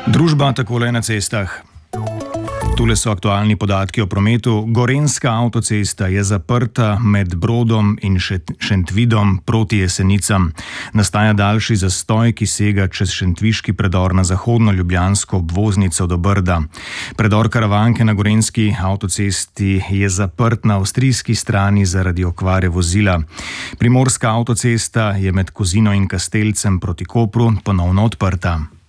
Družba takole na cestah. Tule so aktualni podatki o prometu. Gorenjska avtocesta je zaprta med Brodom in Šentvidom proti Jesenicam. Nastaja daljši zastoj, ki sega čez šentviški predor na zahodno ljubljansko obvoznico do Brda. Predor Karavanke na gorenjski avtocesti je zaprt na avstrijski strani zaradi okvare vozila. Primorska avtocesta je med Kozino in Kastelcem proti Kopru ponovno odprta.